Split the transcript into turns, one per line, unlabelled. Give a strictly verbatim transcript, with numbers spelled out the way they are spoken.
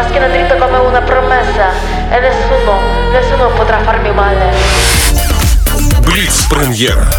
la schiena dritta come una promessa e nessuno, nessuno potrà farmi male.
Блиц-премьера.